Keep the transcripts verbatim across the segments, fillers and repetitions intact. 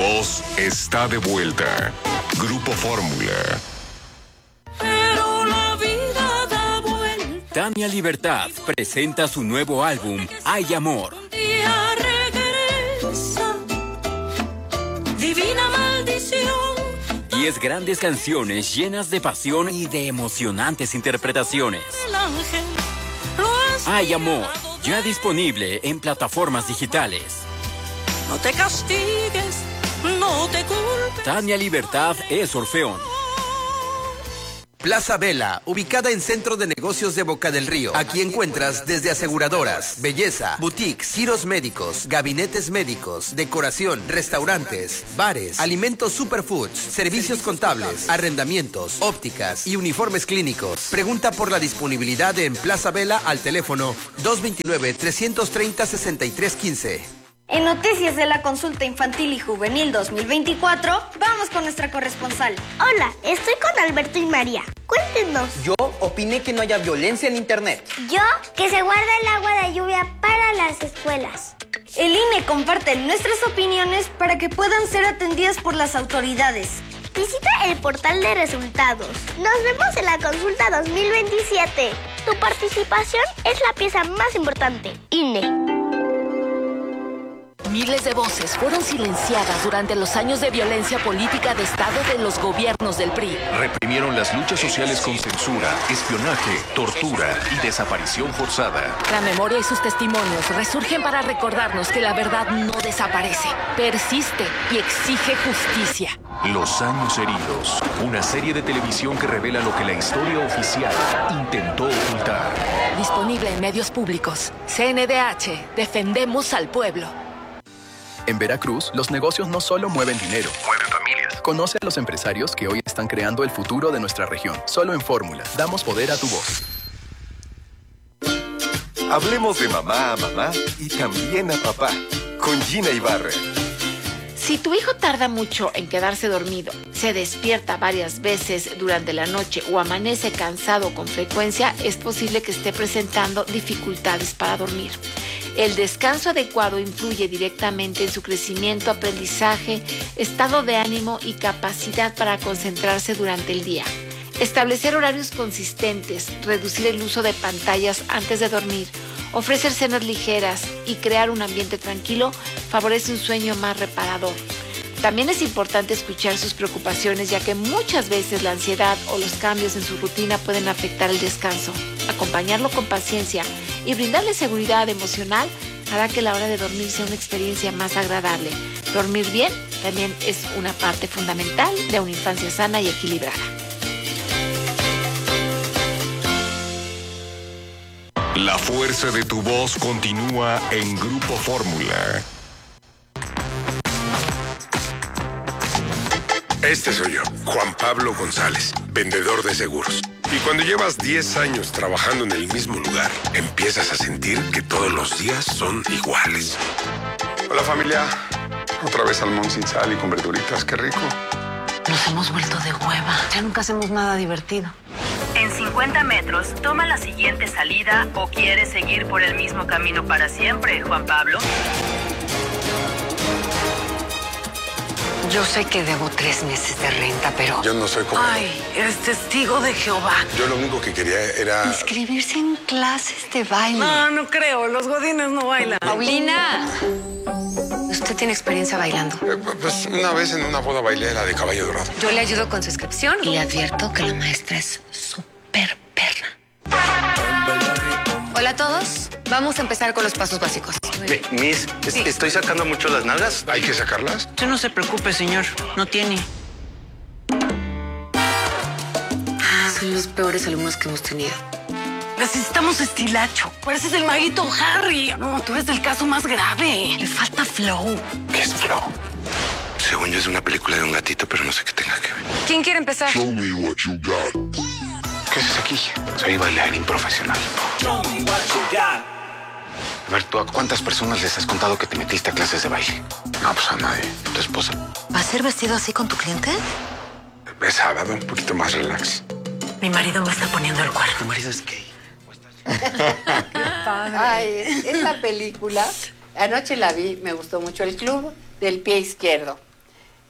voz está de vuelta. Grupo Fórmula. Pero la vida da vuelta. Tania Libertad presenta su nuevo álbum, Hay Amor. Un día regresa, divina maldición. Diez grandes canciones llenas de pasión y de emocionantes interpretaciones. El ángel lo has Hay Amor, ya disponible en plataformas digitales. No te castigues, no te culpes. Tania Libertad es Orfeón. Plaza Vela, ubicada en Centro de Negocios de Boca del Río. Aquí encuentras desde aseguradoras, belleza, boutiques, giros médicos, gabinetes médicos, decoración, restaurantes, bares, alimentos superfoods, servicios contables, arrendamientos, ópticas y uniformes clínicos. Pregunta por la disponibilidad en Plaza Vela al teléfono dos dos nueve, tres tres cero, seis tres uno cinco. En Noticias de la Consulta Infantil y Juvenil dos mil veinticuatro, vamos con nuestra corresponsal. Hola, estoy con Alberto y María. Cuéntenos. Yo opiné que no haya violencia en internet. Yo, que se guarda el agua de lluvia para las escuelas. El I N E comparte nuestras opiniones para que puedan ser atendidas por las autoridades. Visita el portal de resultados. Nos vemos en la Consulta dos mil veintisiete. Tu participación es la pieza más importante. I N E. Miles de voces fueron silenciadas durante los años de violencia política de Estado de los gobiernos del P R I. Reprimieron las luchas sociales con censura, espionaje, tortura y desaparición forzada. La memoria y sus testimonios resurgen para recordarnos que la verdad no desaparece, persiste y exige justicia. Los años heridos, una serie de televisión que revela lo que la historia oficial intentó ocultar. Disponible en medios públicos. C N D H, defendemos al pueblo. En Veracruz, los negocios no solo mueven dinero, mueven familias. Conoce a los empresarios que hoy están creando el futuro de nuestra región. Solo en Fórmula, damos poder a tu voz. Hablemos de mamá a mamá y también a papá, con Gina Ibarra. Si tu hijo tarda mucho en quedarse dormido, se despierta varias veces durante la noche o amanece cansado con frecuencia, es posible que esté presentando dificultades para dormir. El descanso adecuado influye directamente en su crecimiento, aprendizaje, estado de ánimo y capacidad para concentrarse durante el día. Establecer horarios consistentes, reducir el uso de pantallas antes de dormir, ofrecer cenas ligeras y crear un ambiente tranquilo favorece un sueño más reparador. También es importante escuchar sus preocupaciones, ya que muchas veces la ansiedad o los cambios en su rutina pueden afectar el descanso. Acompañarlo con paciencia y brindarle seguridad emocional hará que la hora de dormir sea una experiencia más agradable. Dormir bien también es una parte fundamental de una infancia sana y equilibrada. La fuerza de tu voz continúa en Grupo Fórmula. Este soy yo, Juan Pablo González, vendedor de seguros. Y cuando llevas diez años trabajando en el mismo lugar, empiezas a sentir que todos los días son iguales. Hola familia, otra vez salmón sin sal y con verduritas, qué rico. Nos hemos vuelto de hueva, ya nunca hacemos nada divertido. En cincuenta metros, toma la siguiente salida o quieres seguir por el mismo camino para siempre, Juan Pablo. Yo sé que debo tres meses de renta, pero... Yo no soy como... Ay, eres testigo de Jehová. Yo lo único que quería era... Inscribirse en clases de baile. No, no creo. Los godines no bailan. ¡Paulina! ¿Usted tiene experiencia bailando? Eh, pues una vez en una boda bailé la de Caballo Dorado. Yo le ayudo con su inscripción y le advierto que la maestra es súper perra. Hola a todos. Vamos a empezar con los pasos básicos. Eh, Miss, sí. ¿Estoy sacando mucho las nalgas? ¿Hay que sacarlas? Usted no se preocupe, señor. No tiene. Ah, son los peores alumnos que hemos tenido. Necesitamos estilacho. Pareces el maguito Harry. No, tú eres del caso más grave. Le falta flow. ¿Qué es flow? Según yo es una película de un gatito, pero no sé qué tenga que ver. ¿Quién quiere empezar? Show me what you got. ¿Qué haces aquí? Soy bailarín profesional. Show me what you got. A ver, ¿tú a cuántas personas les has contado que te metiste a clases de baile? No, pues a nadie. ¿Tu esposa? ¿Va a ser vestido así con tu cliente? Es sábado, un poquito más relax. Mi marido me está poniendo el cuerno. ¿Tu marido es gay? Qué padre. Ay, esta película, anoche la vi, me gustó mucho. El Club del Pie Izquierdo.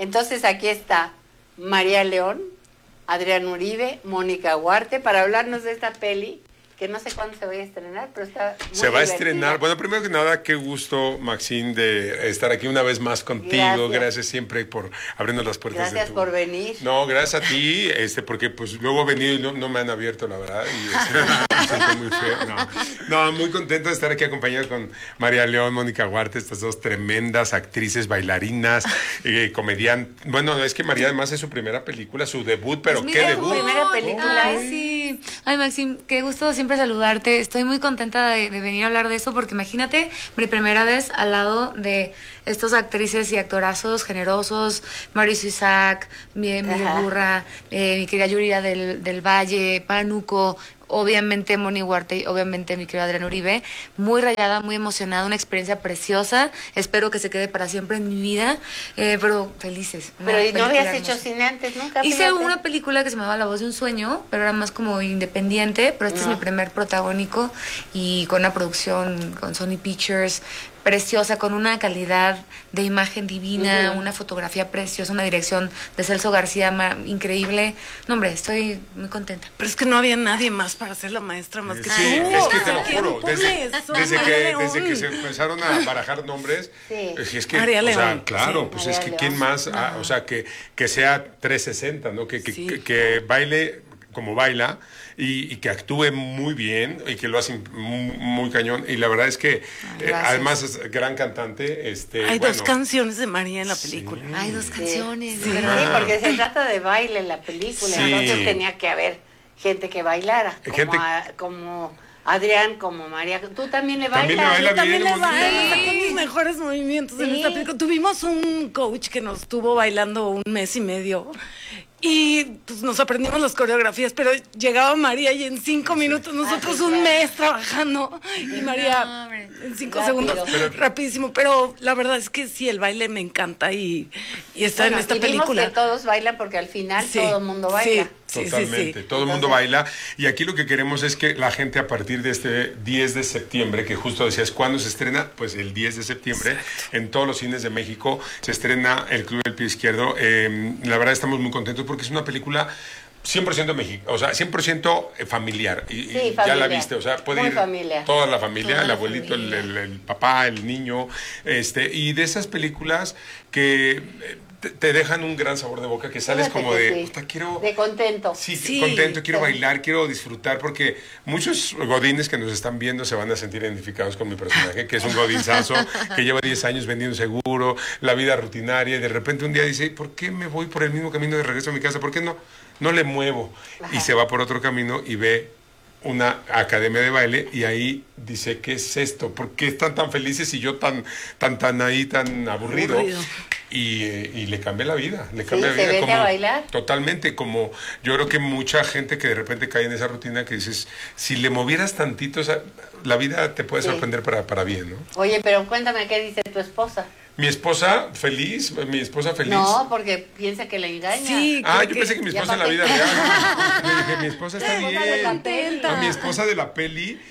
Entonces aquí está María León, Adrián Uribe, Mónica Huarte, para hablarnos de esta peli, que no sé cuándo se va a estrenar, pero está muy Se va a divertida. estrenar. Bueno, primero que nada, qué gusto, Maxine, de estar aquí una vez más contigo. Gracias, gracias siempre por abrirnos las puertas. Gracias de tu... por venir. No, gracias a ti, este, porque pues luego he venido y no, no me han abierto, la verdad. Y este, me siento muy feo. No, no, muy contento de estar aquí acompañado con María León, Mónica Huarte, estas dos tremendas actrices, bailarinas, eh, comediantes. Bueno, es que María además es su primera película, su debut, pero es qué mi debut. primera película. Ay, sí. Ay, Maxim, qué gusto siempre saludarte. Estoy muy contenta de, de venir a hablar de eso porque imagínate mi primera vez al lado de estos actrices y actorazos generosos, Mauricio Isaac, Miguel Burra, eh, mi querida Yuridia del, del Valle, Pánuco, obviamente Moni Huarte y obviamente mi querido Adrián Uribe. Muy rayada, muy emocionada, una experiencia preciosa. Espero que se quede para siempre en mi vida, eh, pero felices. Pero ¿y no habías hecho cine antes nunca? Hice Fíjate. una película que se llamaba La voz de un sueño, pero era más como independiente, pero este No. es mi primer protagónico y con una producción con Sony Pictures preciosa, con una calidad de imagen divina, uh-huh. una fotografía preciosa, una dirección de Celso García ma- increíble. No, hombre, estoy muy contenta. Pero es que no había nadie más para ser la maestra más que Sí, tú. es que te O lo sea, juro, ¿quién desde, pones? desde, María que, León. desde que se empezaron a barajar nombres, Sí. es, es que, María o sea, León, claro, sí, pues María es que León. quién más, No. ah, o sea, que, que sea trescientos sesenta, ¿no? Que, que, Sí. que, que baile como baila y, y que actúe muy bien y que lo hace muy, muy cañón. Y la verdad es que Ay, eh, además es gran cantante. Este, Hay bueno, dos canciones de María en la película. Sí. Hay dos canciones. Sí. ¿verdad? Sí, porque se trata de baile en la película, Sí. entonces tenía que haber gente que bailara, como, Gente- a- como Adrián, como María. Tú también le bailas. También le baila Yo también bien, le Mónica. bailo, saqué mis mejores movimientos en Sí. esta película. Tuvimos un coach que nos estuvo bailando un mes y medio y pues nos aprendimos las coreografías, pero llegaba María y en cinco minutos nosotros sí, un claro. mes trabajando y María en cinco Rápido. segundos, Pero- rapidísimo. Pero la verdad es que sí, el baile me encanta y, y está Bueno, en esta y vimos película. que todos bailan porque al final Sí, todo el mundo baila. sí, sí, Totalmente, sí, sí. todo el mundo baila y aquí lo que queremos es que la gente a partir de este diez de septiembre, que justo decías, ¿cuándo se estrena? Pues el diez de septiembre en todos los cines de México se estrena El Club del Pie Izquierdo. Eh, la verdad estamos muy contentos porque es una película cien por ciento mexicana, o sea, cien por ciento familiar. Y, Sí, y ya la familiar. viste, o sea, puede Muy ir familiar. toda la familia, Toda el la abuelito, el, familia. el- el papá, el niño, este, y de esas películas que eh, te, te dejan un gran sabor de boca, que sales Fíjate como que de, sí. "Puta, quiero... De contento. Sí, Sí, contento, quiero sí. bailar, quiero disfrutar, porque muchos godines que nos están viendo se van a sentir identificados con mi personaje, que es un godinzazo, que lleva diez años vendiendo seguro, la vida rutinaria, y de repente un día dice, ¿por qué me voy por el mismo camino de regreso a mi casa? ¿Por qué no, no le muevo? Ajá. Y se va por otro camino y ve una academia de baile y ahí dice, ¿qué es esto? ¿Por qué están tan felices y yo tan, tan, tan ahí, tan aburrido? Aburrido. Y, eh, y le cambia la vida, le Sí, cambia la se vida. vete a bailar. Totalmente, como yo creo que mucha gente que de repente cae en esa rutina que dices, si le movieras tantito, o sea, la vida te puede Sí. sorprender para, para bien, ¿no? Oye, pero cuéntame qué dice tu esposa. Mi esposa feliz, mi esposa feliz. No, porque piensa que le engaña. Sí, Ah, creo yo pensé que mi y esposa en la aparte- vida real. Le dije, mi esposa está La esposa de la bien. peli. A mi esposa de la peli,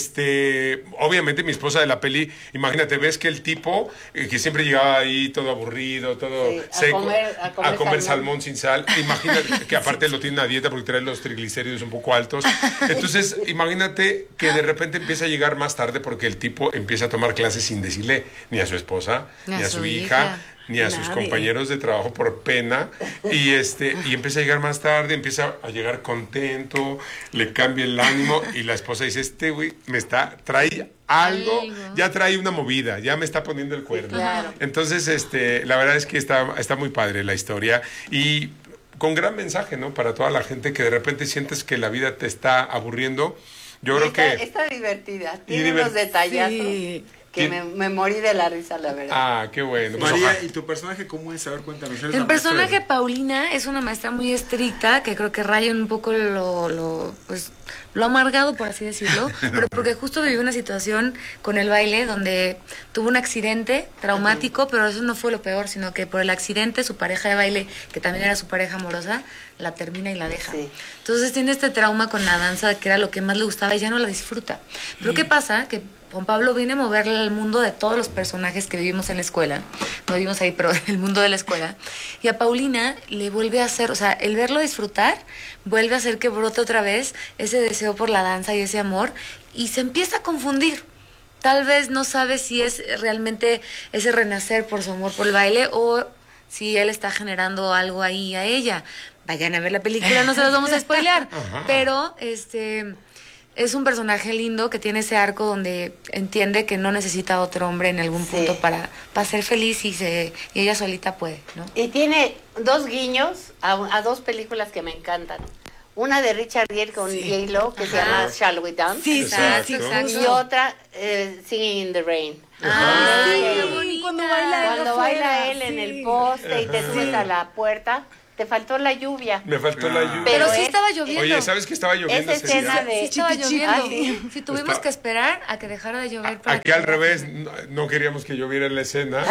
este, obviamente mi esposa de la peli, imagínate, ves que el tipo, eh, que siempre llegaba ahí todo aburrido, todo Sí, a seco, comer- a comer salmón. salmón. sin sal, imagínate que aparte lo tiene a dieta porque trae los triglicéridos un poco altos. Entonces, imagínate que de repente empieza a llegar más tarde porque el tipo empieza a tomar clases sin decirle ni a su esposa, ni a, su hija, ni a sus Nadie. compañeros de trabajo por pena y este y empieza a llegar más tarde, empieza a llegar contento, le cambia el ánimo y la esposa dice, este güey me está trae algo, ya trae una movida, ya me está poniendo el cuerno. claro. Entonces, este, la verdad es que está está muy padre la historia y con gran mensaje, ¿no? Para toda la gente que de repente sientes que la vida te está aburriendo. Yo Y creo está, que está divertida. Y Tiene divert- unos detallazos Sí. que me, me morí de la risa, la verdad. Ah, qué bueno. Pues, María, ojalá- ¿y tu personaje cómo es? A ver, cuéntanos. ¿Eres El la maestra personaje de- Paulina es una maestra muy estricta que creo que raya un poco lo, lo, pues, lo amargado, por así decirlo, pero porque justo vivió una situación con el baile donde tuvo un accidente traumático, pero eso no fue lo peor, sino que por el accidente su pareja de baile, que también era su pareja amorosa, la termina y la deja. Sí. Entonces tiene este trauma con la danza, que era lo que más le gustaba y ya no la disfruta. Pero ¿qué pasa? Que Juan Pablo viene a moverle al mundo de todos los personajes que vivimos en la escuela. No vivimos ahí, pero en el mundo de la escuela. Y a Paulina le vuelve a hacer, o sea, el verlo disfrutar vuelve a hacer que brote otra vez ese deseo por la danza y ese amor. Y se empieza a confundir. Tal vez no sabe si es realmente ese renacer por su amor por el baile o si él está generando algo ahí a ella. Vayan a ver la película, no se los vamos a spoilear. Pero, este... es un personaje lindo que tiene ese arco donde entiende que no necesita otro hombre en algún Sí. punto para, para ser feliz y, se, y ella solita puede, ¿no? Y tiene dos guiños a, a dos películas que me encantan. Una de Richard Gere con Sí. J-Lo, que se Ajá. llama Shall We Dance. Sí, Exacto. sí, exacto. Y otra, eh, Singing in the Rain. Ah, Sí. qué bonita. Cuando baila él Cuando afuera, baila él en sí. el poste y te Ajá. subes a la puerta, te faltó la lluvia. Me faltó la lluvia. Pero sí es- estaba lloviendo. Oye, ¿sabes que estaba lloviendo Esa ese escena día? de... Sí estaba Chipi, chipi. lloviendo. Ah, sí. Sí, tuvimos Está- que esperar a que dejara de llover para Aquí que- al revés, no, no queríamos que lloviera en la escena,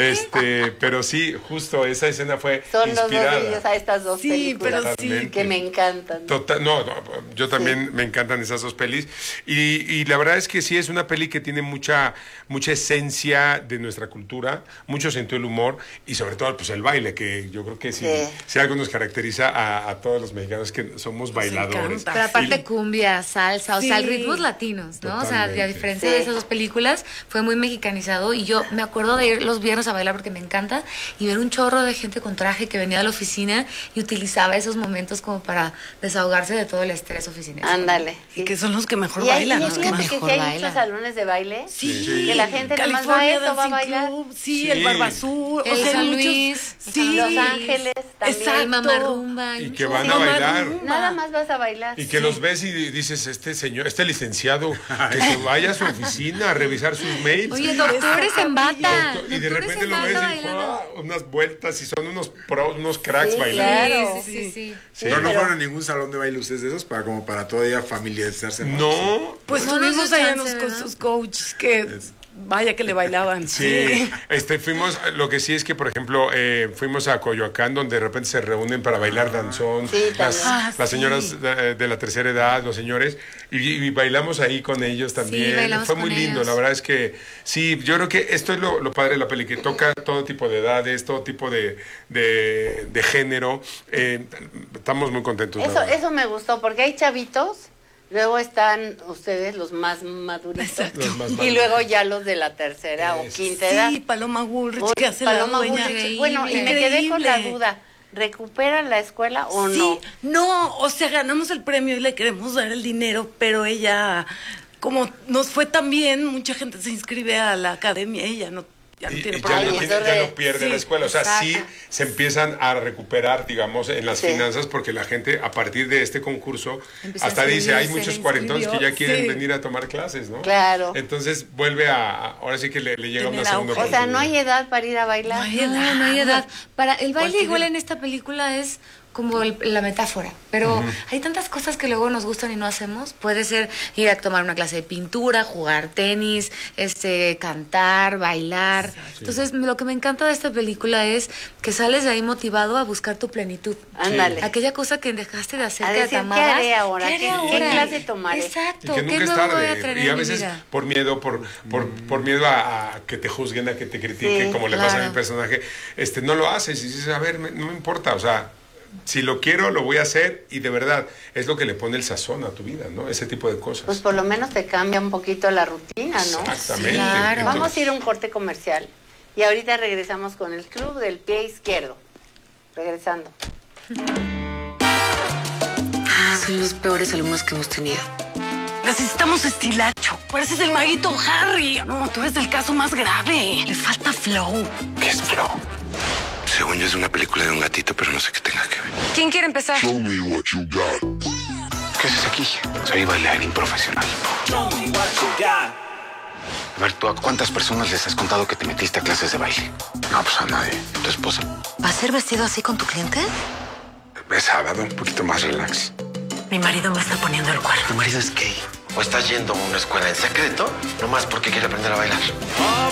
este, pero sí, justo esa escena fue Son los dos inspirada. niños a estas dos Sí, películas. pero sí. Que me encantan. Total, no, no, yo también me encantan esas dos pelis y, y la verdad es que sí es una peli que tiene mucha mucha esencia de nuestra cultura, mucho sentido del humor y sobre todo pues el baile, que yo creo que sí, Sí. si algo nos caracteriza a, a todos los mexicanos que somos bailadores. encanta. Pero aparte Y- cumbia, salsa, o Sí. sea, ritmos latinos, ¿no? O sea, Totalmente. a diferencia Sí. de esas dos películas, fue muy mexicanizado y yo me acuerdo de ir los viernes a bailar porque me encanta y ver un chorro de gente con traje que venía a la oficina y utilizaba esos momentos como para desahogarse de todo el estrés oficinero. Ándale. Y que son los que mejor Y hay, bailan. y los que fíjate mejor que sí hay bailan. muchos salones de baile. Sí, Que la gente nomás va a California eso, va a Dancing bailar. Club, sí, Sí. el Barbazú, El o sea, hay San muchos- Luis, sí, Los Ángeles también. Exacto. El mamarrumba. Y que van a bailar. Nada más vas a bailar. Y que los ves y dices, este señor, este licenciado, que se vaya a su oficina a revisar sus mails. Oye, doctores en bata. Doctor- y de Doctores repente en lo ves bata y bailando. ¡guau! Unas vueltas y son unos pros, unos cracks Sí, bailando. claro. Sí, sí, sí. Sí. Pero no pero- fueron a ningún salón de baile ustedes de esos para como para todavía familiarizarse más. No, Pues No nos tuvimos dio allá chance, unos con ¿verdad? sus coaches que vaya que le bailaban. sí. Este, fuimos, lo que sí es que, por ejemplo, eh, fuimos a Coyoacán, donde de repente se reúnen para bailar danzón, Sí, las, también. Ah, las sí. señoras de, de la tercera edad, los señores, y, y bailamos ahí con ellos también. bailamos Fue con muy lindo, ellos. la verdad es que sí, yo creo que esto es lo, lo padre de la peli, que toca todo tipo de edades, todo tipo de, de, de género. Eh, estamos muy contentos. la Eso, verdad. eso me gustó, porque hay chavitos, luego están ustedes los más maduritos, Los más y maduros. luego ya los de la tercera o Es- quinta edad. Sí, Paloma Woolrich, Uy, que hace Paloma la dueña. Bullrich. Bueno, y me quedé con la duda, ¿recuperan la escuela o Sí, no? no, o sea, ganamos el premio y le queremos dar el dinero, pero ella, como nos fue tan bien, mucha gente se inscribe a la academia, ella no, ya no Y- tiene y ya, problema. no tiene- ya no pierde Sí, la escuela. O sea, sí exacto. se empiezan a recuperar, digamos, en las Sí. finanzas, porque la gente, a partir de este concurso, Empieza a hasta dice, hay inscribirse, muchos cuarentones que ya inscribió, quieren sí. venir a tomar clases, ¿no? Claro. Entonces vuelve a, a- ahora sí que le, le llega Tener una segunda auge. O sea, oportunidad. no hay edad para ir a bailar. No hay No, edad. no hay edad. Para el baile Cualquier- igual en esta película es como el- la metáfora, pero hay tantas cosas que luego nos gustan y no hacemos. Puede ser ir a tomar una clase de pintura, jugar tenis, este, cantar, bailar. Entonces, lo que me encanta de esta película es que sales de ahí motivado a buscar tu plenitud. Ándale. Aquella cosa que dejaste de hacer, A que te decir, ¿qué amabas. haré ahora? ¿Qué haré ¿Qué- ahora? qué clase tomaré? Exacto. Y que ¿Qué nunca es nuevo voy a tarde. traer Y en a mi veces vida? por miedo, por, por, por miedo a, a que te juzguen, a que te critiquen, Sí, como le pasa a mi claro. personaje, este, no lo haces y dices, a ver, me- no me importa, o sea, si lo quiero, lo voy a hacer y de verdad es lo que le pone el sazón a tu vida, ¿no? Ese tipo de cosas. Pues por lo menos te cambia un poquito la rutina, ¿no? Exactamente. Claro. Vamos Entonces- a ir a un corte comercial y ahorita regresamos con el Club del Pie Izquierdo. Regresando. Son los peores alumnos que hemos tenido. Necesitamos estilacho. Pareces el maguito Harry. No, tú eres el caso más grave. Le falta flow. ¿Qué es flow? Según yo es una película de un gatito, pero no sé qué tenga que ver. ¿Quién quiere empezar? ¿Qué haces aquí? Soy bailarín profesional. A ver, ¿tú a cuántas personas les has contado que te metiste a clases de baile? No, pues a nadie. ¿Tu esposa? ¿Vas a ir vestido así con tu cliente? Es sábado, un poquito más relax. Mi marido me está poniendo el cuerno. ¿Tu marido es gay? ¿O estás yendo a una escuela en secreto? Nomás porque quiere aprender a bailar.